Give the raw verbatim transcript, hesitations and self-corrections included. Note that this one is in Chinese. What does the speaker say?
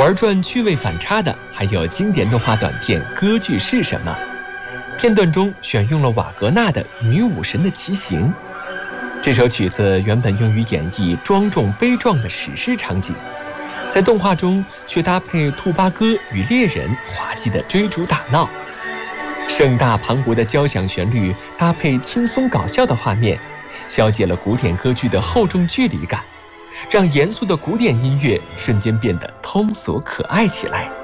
玩转趣味反差的还有经典动画短片《歌剧是什么》。片段中选用了瓦格纳的《女武神的骑行》。这首曲子原本用于演绎庄重悲壮的史诗场景，在动画中却搭配兔八哥与猎人滑稽的追逐打闹。盛大磅礴的交响旋律搭配轻松搞笑的画面，消解了古典歌剧的厚重距离感，让严肃的古典音乐瞬间变得通俗可爱起来。